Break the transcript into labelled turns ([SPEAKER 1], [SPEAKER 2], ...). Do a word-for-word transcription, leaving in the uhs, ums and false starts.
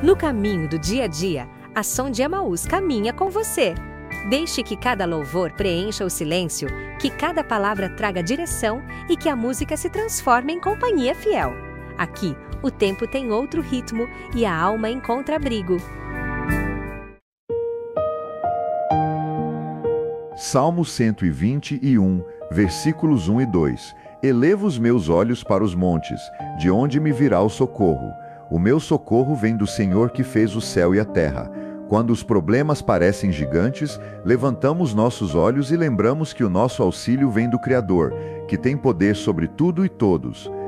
[SPEAKER 1] No caminho do dia a dia, a Som de Emaús caminha com você. Deixe que cada louvor preencha o silêncio, que cada palavra traga direção e que a música se transforme em companhia fiel. Aqui, o tempo tem outro ritmo e a alma encontra abrigo.
[SPEAKER 2] Salmo cento e vinte e um, versículos um e dois. Elevo os meus olhos para os montes, de onde me virá o socorro. O meu socorro vem do Senhor que fez o céu e a terra. Quando os problemas parecem gigantes, levantamos nossos olhos e lembramos que o nosso auxílio vem do Criador, que tem poder sobre tudo e todos.